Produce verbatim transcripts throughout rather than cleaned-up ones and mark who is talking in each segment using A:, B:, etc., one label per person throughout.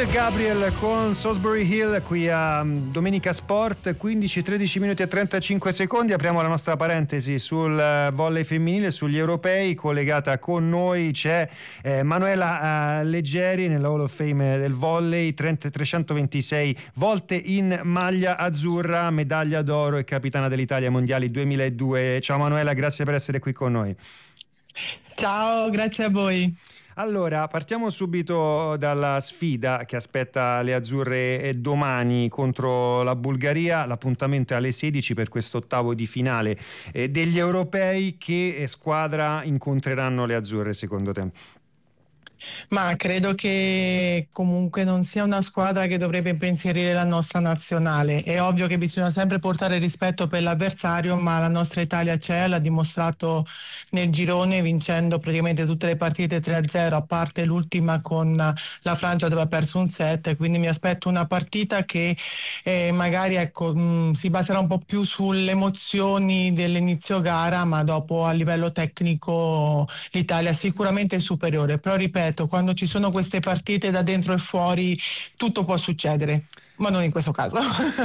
A: Peter Gabriel con Salisbury Hill qui a Domenica Sport, quindici tredici minuti e trentacinque secondi. Apriamo la nostra parentesi sul volley femminile, sugli europei. Collegata con noi c'è eh, Manuela eh, Leggeri, nella Hall of Fame del volley, trecentoventisei volte in maglia azzurra, medaglia d'oro e capitana dell'Italia mondiali duemiladue. Ciao Manuela, grazie per essere qui con noi.
B: Ciao, grazie a voi.
A: Allora, partiamo subito dalla sfida che aspetta le azzurre domani contro la Bulgaria. L'appuntamento è alle sedici per questo ottavo di finale eh, degli europei. Che squadra incontreranno le azzurre secondo te?
B: Ma credo che comunque non sia una squadra che dovrebbe impensierire la nostra nazionale. È ovvio che bisogna sempre portare rispetto per l'avversario, ma la nostra Italia c'è, l'ha dimostrato nel girone vincendo praticamente tutte le partite tre a zero, a parte l'ultima con la Francia dove ha perso un set, quindi mi aspetto una partita che eh, magari ecco, mh, si baserà un po' più sulle emozioni dell'inizio gara, ma dopo a livello tecnico l'Italia sicuramente è superiore, però ripeto, quando ci sono queste partite da dentro e fuori tutto può succedere, ma non in questo caso.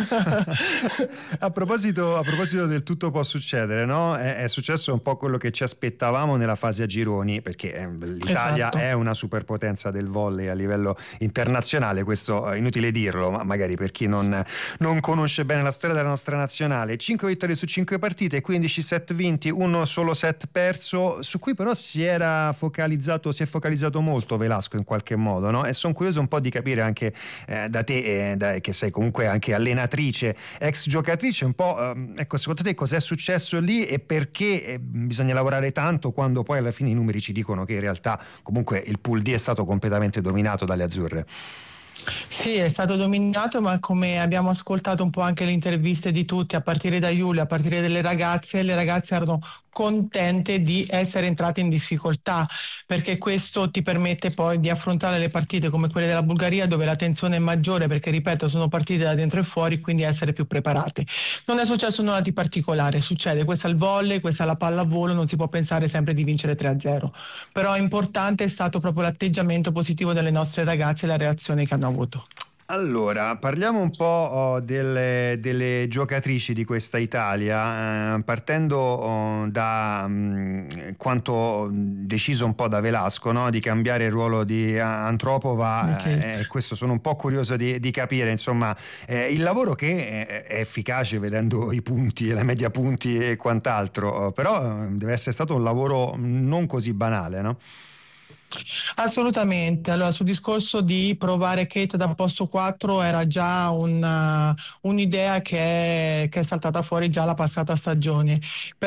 A: a proposito a proposito del tutto può succedere, no? È, è successo un po' quello che ci aspettavamo nella fase a gironi, perché eh, l'Italia
B: esatto.
A: è una superpotenza del volley a livello internazionale, questo è inutile dirlo, ma magari per chi non, non conosce bene la storia della nostra nazionale. Cinque vittorie su cinque partite, quindici set vinti, uno solo set perso, su cui però si era focalizzato si è focalizzato molto Velasco in qualche modo, no? E sono curioso un po' di capire anche eh, da te, eh, da, che sei comunque anche allenatrice, ex giocatrice, un po' eh, ecco, secondo te cos'è successo lì e perché eh, bisogna lavorare tanto quando poi alla fine i numeri ci dicono che in realtà comunque il pool D è stato completamente dominato dalle azzurre?
B: Sì, è stato dominato, ma come abbiamo ascoltato un po' anche le interviste di tutti, a partire da Giulia, a partire dalle ragazze, le ragazze erano contente di essere entrate in difficoltà, perché questo ti permette poi di affrontare le partite come quelle della Bulgaria, dove la tensione è maggiore, perché ripeto sono partite da dentro e fuori, quindi essere più preparate. Non è successo nulla di particolare, succede, questa è il volley, questa è la pallavolo, non si può pensare sempre di vincere tre a zero, però è importante, è stato proprio l'atteggiamento positivo delle nostre ragazze e la reazione che hanno avuto.
A: Allora, parliamo un po' oh, delle, delle giocatrici di questa Italia, eh, partendo oh, da mh, quanto deciso un po' da Velasco, no? Di cambiare il ruolo di Antropova,
B: Okay.
A: eh, questo sono un po' curioso di, di capire, insomma, eh, il lavoro che è, è efficace vedendo i punti, la media punti e quant'altro, però eh, deve essere stato un lavoro non così banale, no?
B: Assolutamente. Allora, sul discorso di provare Kate da posto quattro era già una, un'idea che è, che è saltata fuori già la passata stagione,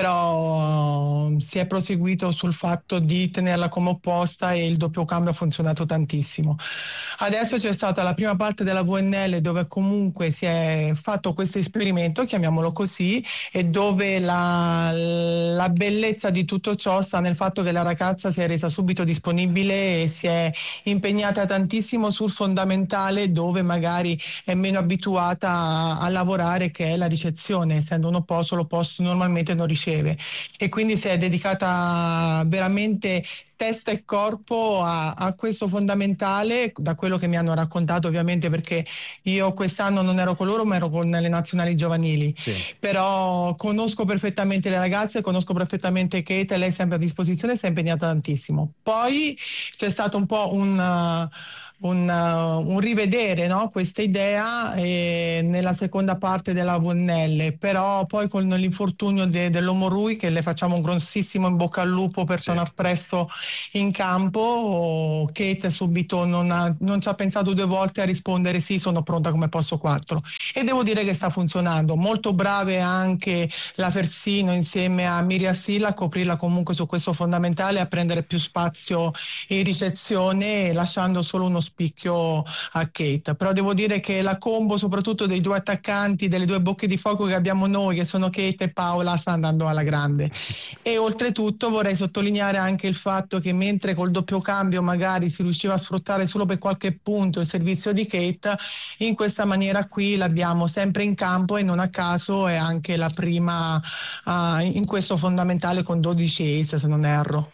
B: però uh, si è proseguito sul fatto di tenerla come opposta e il doppio cambio ha funzionato tantissimo. Adesso c'è stata la prima parte della V N L dove comunque si è fatto questo esperimento, chiamiamolo così, e dove la, la bellezza di tutto ciò sta nel fatto che la ragazza si è resa subito disponibile e si è impegnata tantissimo sul fondamentale, dove magari è meno abituata a, a lavorare, che è la ricezione, essendo un opposto, l'opposto normalmente non riceve, e quindi si è dedicata veramente testa e corpo a, a questo fondamentale, da quello che mi hanno raccontato, ovviamente, perché io quest'anno non ero con loro ma ero con le nazionali giovanili,
A: Sì.
B: Però conosco perfettamente le ragazze, conosco perfettamente Kate, lei è sempre a disposizione, si è impegnata tantissimo. Poi c'è stato un po' un Un, uh, un rivedere, no? Questa idea eh, nella seconda parte della V N L, però poi con l'infortunio de, dell'Omo Rui, che le facciamo un grossissimo in bocca al lupo per
A: Sì.
B: tornare presto in campo, Kate subito non, ha, non ci ha pensato due volte a rispondere sì, sono pronta come posto quattro, e devo dire che sta funzionando. Molto brave anche la Fersino insieme a Miria Silla a coprirla comunque su questo fondamentale, a prendere più spazio in ricezione, lasciando solo uno spicchio a Kate. Però devo dire che la combo soprattutto dei due attaccanti, delle due bocche di fuoco che abbiamo noi, che sono Kate e Paola, sta andando alla grande. E oltretutto vorrei sottolineare anche il fatto che mentre col doppio cambio magari si riusciva a sfruttare solo per qualche punto il servizio di Kate, in questa maniera qui l'abbiamo sempre in campo, e non a caso è anche la prima uh, in questo fondamentale con dodici ace, se non erro.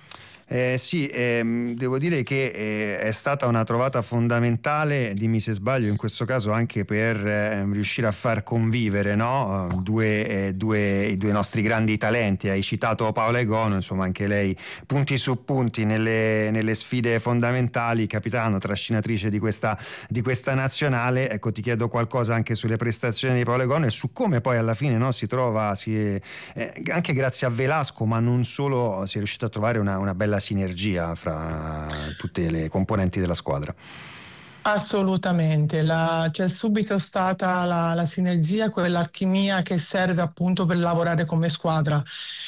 A: Eh, sì, ehm, devo dire che eh, è stata una trovata fondamentale, dimmi se sbaglio, in questo caso anche per eh, riuscire a far convivere, no? due, eh, due, i due nostri grandi talenti. Hai citato Paola Egono, insomma anche lei punti su punti nelle, nelle sfide fondamentali, capitano, trascinatrice di questa, di questa nazionale. Ecco, ti chiedo qualcosa anche sulle prestazioni di Paola Egono e su come poi alla fine, no, si trova, si, eh, anche grazie a Velasco, ma non solo, si è riuscito a trovare una, una bella sinergia fra tutte le componenti della squadra.
B: Assolutamente, la, c'è subito stata la, la sinergia, quell'alchimia che serve appunto per lavorare come squadra.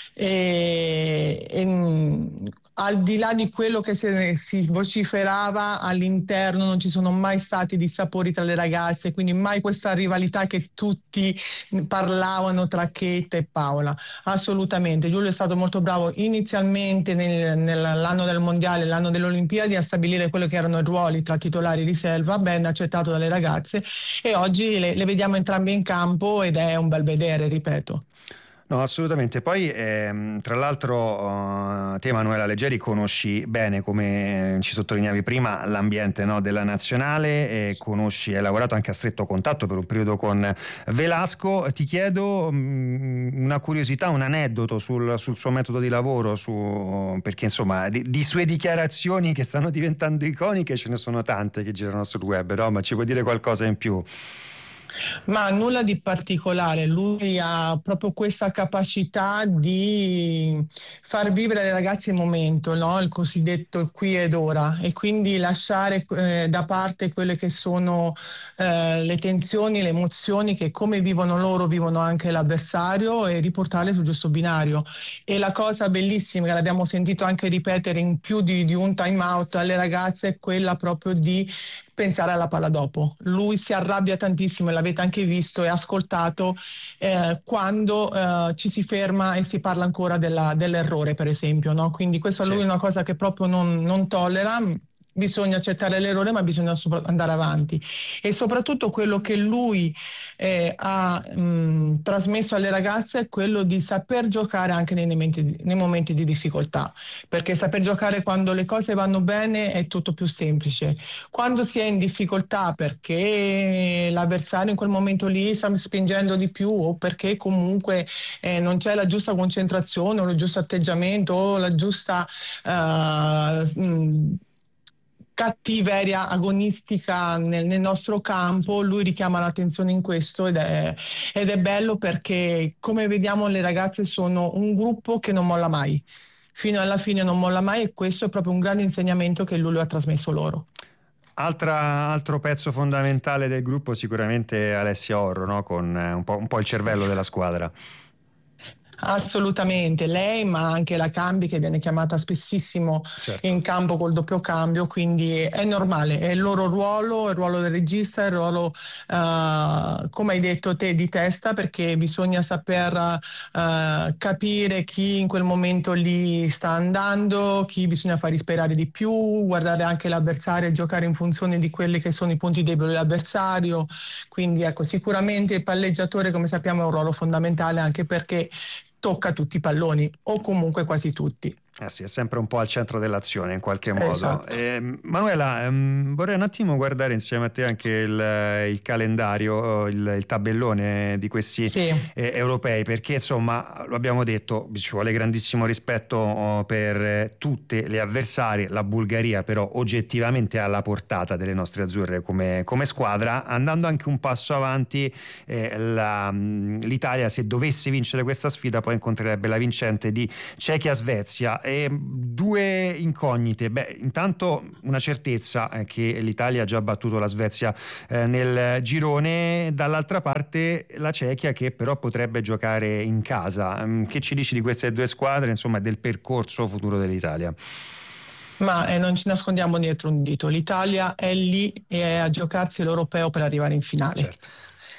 B: E, e, mh, al di là di quello che si, si vociferava all'interno, non ci sono mai stati dissapori tra le ragazze, quindi mai questa rivalità che tutti parlavano tra Kate e Paola. Assolutamente, Giulio è stato molto bravo inizialmente nel, nell'anno del mondiale, l'anno delle Olimpiadi, a stabilire quelli che erano i ruoli tra titolari e riserva, ben accettato dalle ragazze, e oggi le, le vediamo entrambe in campo ed è un bel vedere, ripeto.
A: No, assolutamente. Poi, ehm, tra l'altro, uh, te Manuela Leggeri conosci bene, come ci sottolineavi prima, l'ambiente, no, della nazionale, e conosci, hai lavorato anche a stretto contatto per un periodo con Velasco. Ti chiedo mh, una curiosità, un aneddoto sul, sul suo metodo di lavoro, su, perché insomma di, di sue dichiarazioni che stanno diventando iconiche ce ne sono tante che girano sul web, no? Ma ci puoi dire qualcosa in più?
B: Ma nulla di particolare, lui ha proprio questa capacità di far vivere alle ragazze il momento, no? Il cosiddetto il qui ed ora, e quindi lasciare eh, da parte quelle che sono eh, le tensioni, le emozioni che come vivono loro vivono anche l'avversario, e riportarle sul giusto binario. E la cosa bellissima che l'abbiamo sentito anche ripetere in più di, di un time out alle ragazze è quella proprio di pensare alla palla dopo. Lui si arrabbia tantissimo, e l'avete anche visto e ascoltato, eh, quando eh, ci si ferma e si parla ancora della, dell'errore, per esempio, no? Quindi questa
A: Sì.
B: lui è una cosa che proprio non, non tollera. Bisogna accettare l'errore, ma bisogna sopra- andare avanti. E soprattutto quello che lui eh, ha mh, trasmesso alle ragazze è quello di saper giocare anche nei momenti, nei momenti di difficoltà, perché saper giocare quando le cose vanno bene è tutto più semplice. Quando si è in difficoltà perché l'avversario in quel momento lì sta spingendo di più, o perché comunque eh, non c'è la giusta concentrazione o il giusto atteggiamento o la giusta uh, mh, cattiveria agonistica nel, nel nostro campo, lui richiama l'attenzione in questo, ed è, ed è bello perché, come vediamo, le ragazze sono un gruppo che non molla mai, fino alla fine non molla mai, e questo è proprio un grande insegnamento che lui ha trasmesso loro.
A: Altra, altro pezzo fondamentale del gruppo sicuramente Alessia Orro, no? Con eh, un po', un po' il cervello della squadra.
B: Assolutamente, lei, ma anche la Cambi, che viene chiamata spessissimo
A: Certo.
B: in campo col doppio cambio, quindi è normale, è il loro ruolo, il ruolo del regista, il ruolo, uh, come hai detto te, di testa, perché bisogna saper uh, capire chi in quel momento lì sta andando, chi bisogna far risperare di più, guardare anche l'avversario e giocare in funzione di quelli che sono i punti deboli dell'avversario. Quindi ecco, sicuramente il palleggiatore, come sappiamo, è un ruolo fondamentale, anche perché tocca tutti i palloni, o comunque quasi tutti.
A: Eh sì, è sempre un po' al centro dell'azione in qualche modo.
B: Esatto.
A: Eh, Manuela, ehm, vorrei un attimo guardare insieme a te anche il, il calendario, il, il tabellone di questi
B: Sì.
A: eh, europei, perché insomma, lo abbiamo detto, ci vuole grandissimo rispetto oh, per eh, tutte le avversarie. La Bulgaria però oggettivamente è alla portata delle nostre azzurre come, come squadra. Andando anche un passo avanti, eh, la, l'Italia, se dovesse vincere questa sfida, poi incontrerebbe la vincente di Cechia-Svezia. E due incognite. Beh, intanto una certezza è che l'Italia ha già battuto la Svezia eh, nel girone, dall'altra parte la Cechia, che però potrebbe giocare in casa. Che ci dici di queste due squadre, insomma, del percorso futuro dell'Italia?
B: Ma eh, non ci nascondiamo dietro un dito, l'Italia è lì e è a giocarsi l'europeo per arrivare in finale.
A: Certo.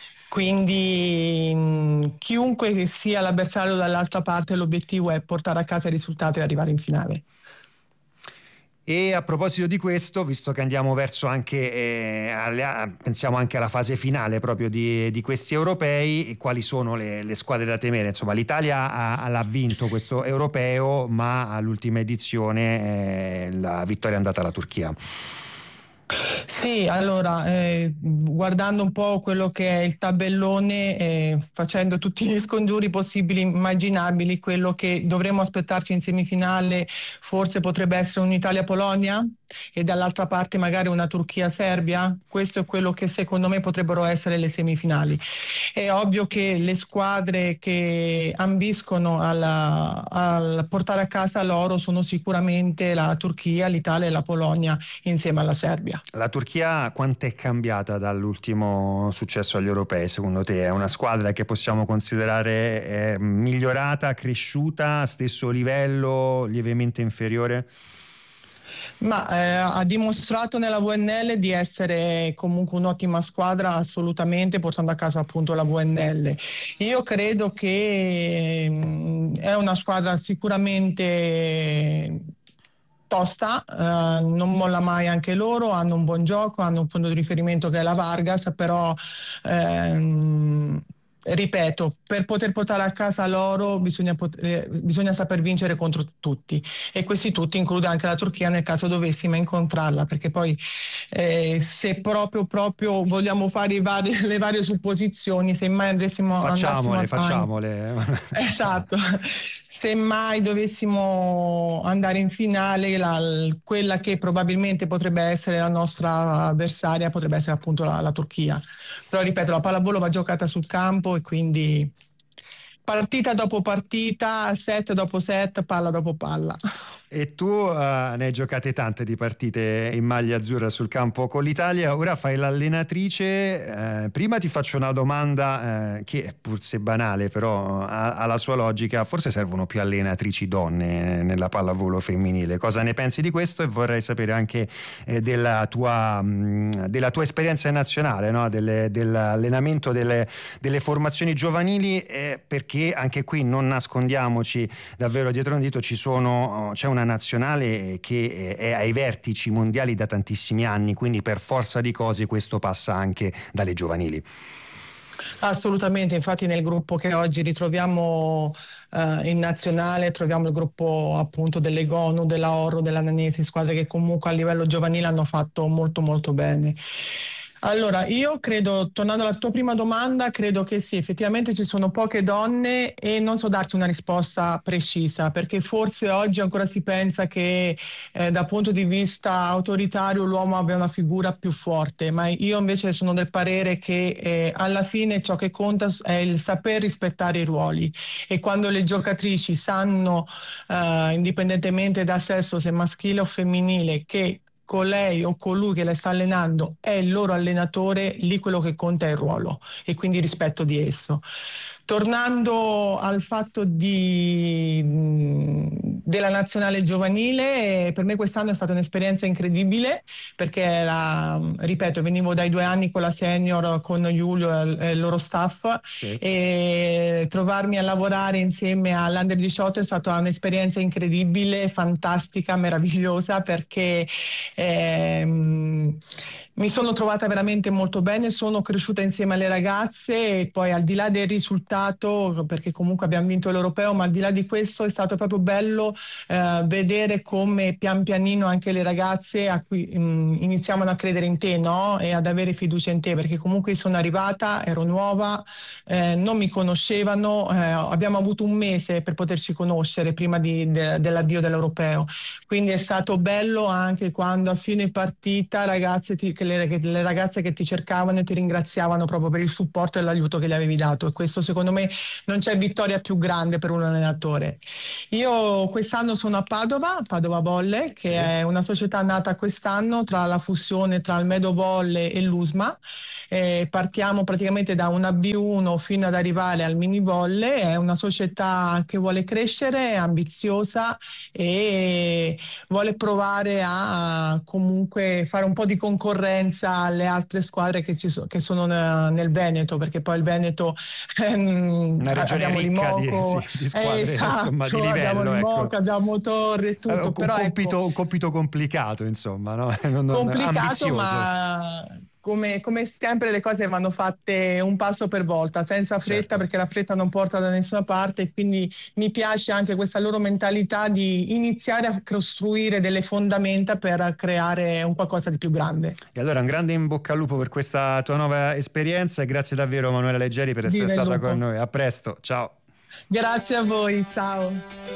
B: Quindi mh, chiunque sia l'avversario dall'altra parte, l'obiettivo è portare a casa i risultati e arrivare in finale.
A: E a proposito di questo, visto che andiamo verso anche, eh, alle, pensiamo anche alla fase finale proprio di, di questi europei, quali sono le, le squadre da temere? Insomma, l'Italia ha, ha vinto questo europeo, ma all'ultima edizione eh, la vittoria è andata alla Turchia.
B: Sì, allora, eh, guardando un po' quello che è il tabellone, eh, facendo tutti gli scongiuri possibili, immaginabili, quello che dovremmo aspettarci in semifinale forse potrebbe essere un'Italia-Polonia e dall'altra parte magari una Turchia-Serbia. Questo è quello che secondo me potrebbero essere le semifinali. È ovvio che le squadre che ambiscono alla, al portare a casa l'oro sono sicuramente la Turchia, l'Italia e la Polonia insieme alla Serbia.
A: La Turchia quanto è cambiata dall'ultimo successo agli europei, secondo te? È una squadra che possiamo considerare eh, migliorata, cresciuta, stesso livello, lievemente inferiore?
B: Ma eh, ha dimostrato nella V N L di essere comunque un'ottima squadra, assolutamente, portando a casa appunto la V N L. Io credo che mh, è una squadra sicuramente tosta, eh, non molla mai anche loro, hanno un buon gioco, hanno un punto di riferimento che è la Vargas, però ehm, ripeto, per poter portare a casa l'oro bisogna, pot- eh, bisogna saper vincere contro tutti, e questi tutti include anche la Turchia nel caso dovessimo incontrarla, perché poi eh, se proprio, proprio vogliamo fare i vari, le varie supposizioni, se mai andremo
A: Facciamole,
B: a...
A: facciamole.
B: Esatto. Se mai dovessimo andare in finale, la, quella che probabilmente potrebbe essere la nostra avversaria potrebbe essere appunto la, la Turchia. Però ripeto, la pallavolo va giocata sul campo e quindi partita dopo partita, set dopo set, palla dopo palla.
A: E tu uh, ne hai giocate tante di partite in maglia azzurra sul campo con l'Italia, ora fai l'allenatrice. Eh, prima ti faccio una domanda eh, che pur se banale però ha, ha la sua logica. Forse servono più allenatrici donne nella pallavolo femminile. Cosa ne pensi di questo? E vorrei sapere anche eh, della, tua, mh, della tua esperienza nazionale, no? Delle, dell'allenamento delle, delle formazioni giovanili, eh, perché anche qui non nascondiamoci davvero dietro un dito, ci sono, c'è una nazionale che è ai vertici mondiali da tantissimi anni, quindi per forza di cose questo passa anche dalle giovanili.
B: Assolutamente, infatti nel gruppo che oggi ritroviamo eh, in nazionale troviamo il gruppo appunto delle Gonu, della Orro, della Nanesi, squadre che comunque a livello giovanile hanno fatto molto molto bene. Allora, io credo, tornando alla tua prima domanda, credo che sì, effettivamente ci sono poche donne e non so darti una risposta precisa, perché forse oggi ancora si pensa che eh, dal punto di vista autoritario l'uomo abbia una figura più forte, ma io invece sono del parere che eh, alla fine ciò che conta è il saper rispettare i ruoli, e quando le giocatrici sanno, eh, indipendentemente da sesso, se maschile o femminile, che colei o colui che la sta allenando è il loro allenatore, lì quello che conta è il ruolo e quindi rispetto di esso. Tornando al fatto di, della nazionale giovanile, per me quest'anno è stata un'esperienza incredibile, perché era, ripeto, venivo dai due anni con la senior, con Giulio e il loro staff, sì. E trovarmi a lavorare insieme all'Under diciotto è stata un'esperienza incredibile, fantastica, meravigliosa, perché ehm, mi sono trovata veramente molto bene, sono cresciuta insieme alle ragazze e poi al di là del risultato, perché comunque abbiamo vinto l'Europeo, ma al di là di questo è stato proprio bello eh, vedere come pian pianino anche le ragazze a cui, mh, iniziavano a credere in te, no? E ad avere fiducia in te, perché comunque sono arrivata, ero nuova, eh, non mi conoscevano, eh, abbiamo avuto un mese per poterci conoscere prima di, de, dell'avvio dell'Europeo, quindi è stato bello anche quando a fine partita ragazze ti, che le, che le ragazze che ti cercavano e ti ringraziavano proprio per il supporto e l'aiuto che gli avevi dato, e questo secondo me non c'è vittoria più grande per un allenatore. Io quest'anno sono a Padova, Padova Volley, che sì. È una società nata quest'anno tra la fusione tra il Medo Volley e l'U S M A. Eh, partiamo praticamente da una B uno fino ad arrivare al mini volley, è una società che vuole crescere, è ambiziosa e vuole provare a comunque fare un po' di concorrenza concorrenza alle altre squadre che, ci so, che sono nel Veneto, perché poi il Veneto ehm,
A: una regione
B: abbiamo
A: ricca
B: Limoco,
A: di, sì, di squadre,
B: eh, esatto,
A: insomma, di livello,
B: abbiamo Limoco,
A: ecco.
B: abbiamo Torre e tutto,
A: Allora, un,
B: però
A: compito,
B: ecco,
A: un compito complicato, insomma, no? non, non,
B: complicato,
A: ambizioso.
B: ma come, come sempre le cose vanno fatte un passo per volta, senza fretta,
A: Certo.
B: perché la fretta non porta da nessuna parte, e quindi mi piace anche questa loro mentalità di iniziare a costruire delle fondamenta per creare un qualcosa di più grande.
A: E allora un grande in bocca al lupo per questa tua nuova esperienza e grazie davvero Manuela Leggeri per essere
B: Viva il
A: stata con
B: lupo!
A: noi. A presto, ciao.
B: Grazie a voi, ciao!